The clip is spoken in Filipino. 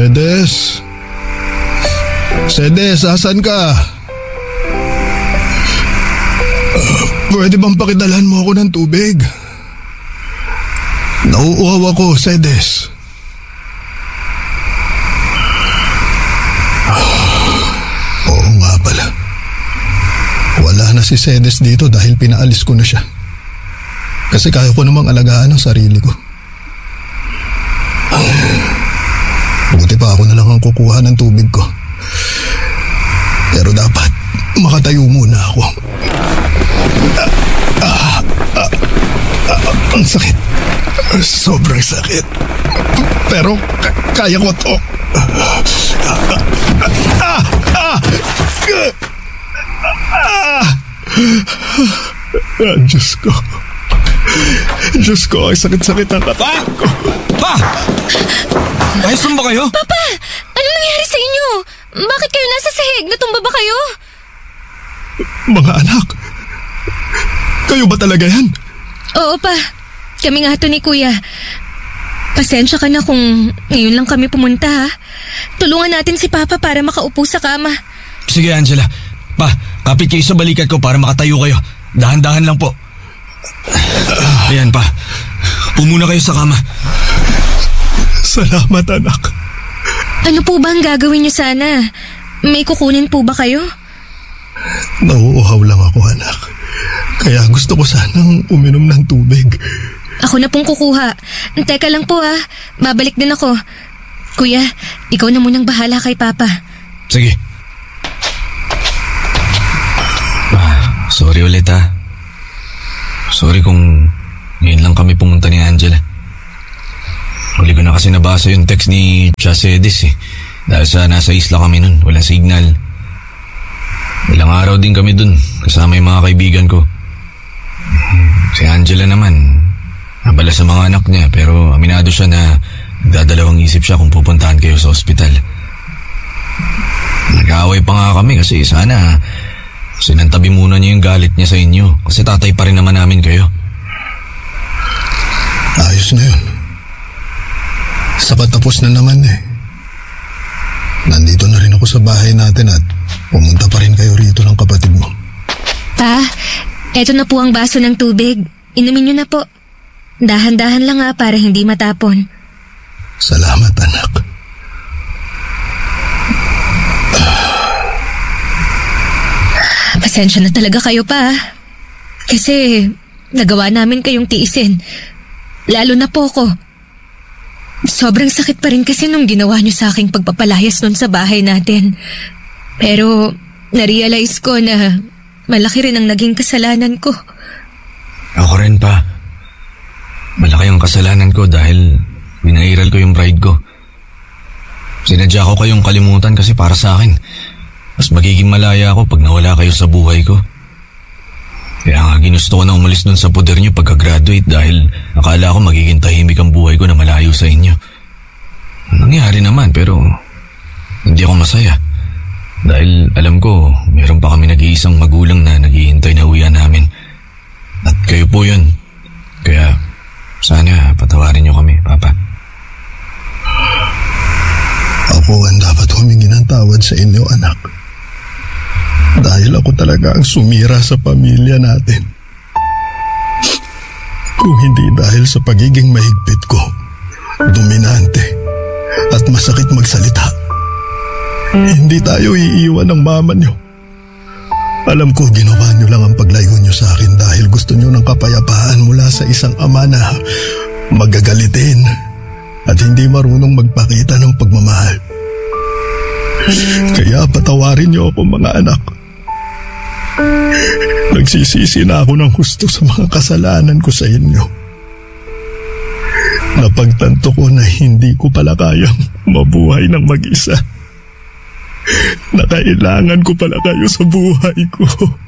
Sedes? Sedes, asan ka? Pwede bang pakidalhan mo ako ng tubig? Nauuhaw ako, Sedes. Oo nga pala. Wala na si Sedes dito dahil pinaalis ko na siya. Kasi kaya ko namang alagaan ang sarili ko. Buti pa ako na lang ang kukuha ng tubig ko. Pero dapat makatayo muna ako. Ang sakit. Sobrang sakit. Pero kaya ko to. Diyos ko. Diyos ko, ay sakit-sakit ang katawan ko. Pa! Ayos lang ba kayo? Papa! Ano nangyari sa inyo? Bakit kayo nasa sahig? Natumba ba kayo? Mga anak, kayo ba talaga yan? Oo pa. Kami nga ito ni Kuya. Pasensya ka na kung ngayon lang kami pumunta ha. Tulungan natin si Papa para makaupo sa kama. Sige Angela. Pa, kapit kayo sa balikat ko para makatayo kayo. Dahan-dahan lang po. Ayan pa. Pumuna kayo sa kama. Salamat anak. Ano po ba ang gagawin niyo sana? May kukunin po ba kayo? Nauuhaw lang ako anak. Kaya gusto ko sanang uminom ng tubig. Ako na pong kukuha. Teka lang po ha. Babalik din ako. Kuya, ikaw na munang bahala kay Papa. Sige. Sorry ulit ha. Sorry kung ngayon lang kami pumunta ni Angela. Huli ko na kasi nabasa yung text ni Chasedis eh. Dahil sa nasa isla kami nun, walang signal. Ilang araw din kami dun, kasama yung mga kaibigan ko. Si Angela naman, nabala sa mga anak niya pero aminado siya na nagdadalawang isip siya kung pupuntahan kayo sa ospital. Nag-aaway pa nga kami kasi sana sinantabi muna niya yung galit niya sa inyo kasi tatay pa rin naman namin kayo. Ayos na yun. Sapat tapos na naman eh. Nandito na rin ako sa bahay natin at pumunta pa rin kayo rito ng kapatid mo. Pa, eto na po ang baso ng tubig. Inumin niyo na po. Dahan-dahan lang ha para hindi matapon. Salamat anak. Pasensya na talaga kayo pa. Kasi nagawa namin kayong tiisin. Lalo na po ko. Sobrang sakit pa rin kasi nung ginawa niyo sa aking pagpapalayas nun sa bahay natin. Pero narealize ko na malaki rin ang naging kasalanan ko. Ako rin pa. Malaki ang kasalanan ko dahil binairal ko yung pride ko. Sinadya ko kayong kalimutan kasi para sa akin mas magiging malaya ako pag nawala kayo sa buhay ko. Kaya nga ginusto ko na umalis nun sa poder niyo pagka-graduate dahil akala ko magiging tahimik ang buhay ko na malayo sa inyo. Nangyari naman pero hindi ako masaya. Dahil alam ko meron pa kami nag-iisang magulang na naghihintay na uwian namin. At kayo po yun. Kaya sana patawarin niyo kami, Papa. Ako ang dapat humingi ng tawad sa inyo anak. Dahil ako talaga ang sumira sa pamilya natin. Kung hindi dahil sa pagiging mahigpit ko, dominante, at masakit magsalita, hindi tayo iiwan ng mama niyo. Alam ko ginawa niyo lang ang paglayo niyo sa akin dahil gusto niyo ng kapayapaan mula sa isang ama na magagalitin at hindi marunong magpakita ng pagmamahal. Kaya patawarin niyo ako mga anak. Nagsisisi na ako ng husto sa mga kasalanan ko sa inyo. Napagtanto ko na hindi ko pala kayang mabuhay ng mag-isa. Na kailangan ko pala kayo sa buhay ko.